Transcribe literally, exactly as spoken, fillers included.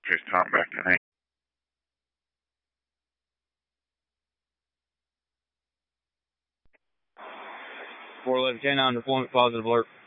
Just talk back to me. four eleven ten on deployment, positive alert.